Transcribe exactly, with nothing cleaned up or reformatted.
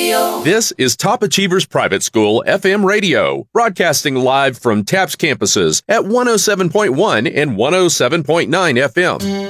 Radio. This is Top Achievers Private School F M Radio, broadcasting live from TAPS campuses at one oh seven point one and one oh seven point nine F M.